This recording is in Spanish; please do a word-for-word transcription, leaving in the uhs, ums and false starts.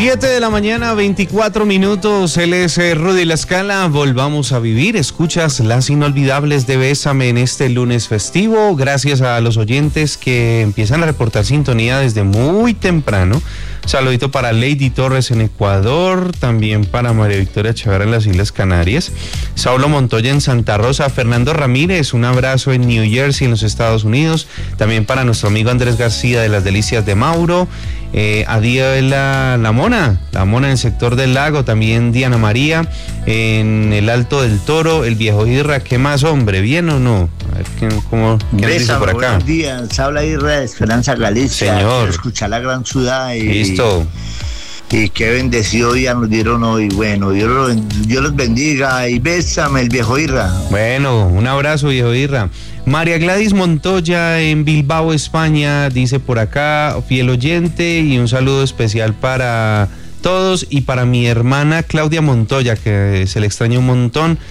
siete de la mañana, veinticuatro minutos. Él es eh, Rudy La Scala. Volvamos a vivir. Escuchas las inolvidables de Bésame en este lunes festivo. Gracias a los oyentes que empiezan a reportar sintonía desde muy temprano. Saludito para Lady Torres en Ecuador, también para María Victoria Chavarra en las Islas Canarias, Saulo Montoya en Santa Rosa, Fernando Ramírez, un abrazo en New Jersey en los Estados Unidos, también para nuestro amigo Andrés García de las Delicias de Mauro, eh, Adiela La Mona, La Mona en el sector del lago, también Diana María en el Alto del Toro, el Viejo Irra. ¿Qué más, hombre? ¿Bien o no? A ver, ¿quién, cómo, ¿quién dice por acá? Buenos días, habla Irra de Esperanza Galicia. Señor. Escuchar la gran ciudad y... Listo. Y qué bendecido día nos dieron hoy. Bueno, Dios los, Dios los bendiga y bésame el Viejo Irra. Bueno, un abrazo, Viejo Irra. María Gladys Montoya en Bilbao, España, dice por acá, fiel oyente, y un saludo especial para todos y para mi hermana Claudia Montoya, que se le extraña un montón.